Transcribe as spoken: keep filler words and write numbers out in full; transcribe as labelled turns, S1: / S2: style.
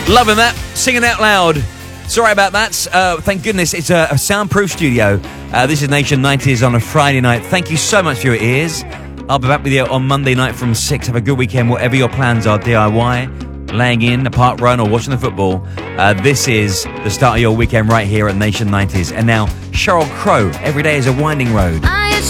S1: Loving that. Singing out loud. Sorry about that. Uh, thank goodness it's a, a soundproof studio. Uh, this is Nation nineties on a Friday night. Thank you so much for your ears. I'll be back with you on Monday night from six. Have a good weekend, whatever your plans are. D I Y, laying in, a park run, or watching the football. Uh, this is the start of your weekend right here at Nation nineties. And now, Sheryl Crow, Every Day is a Winding Road.
S2: I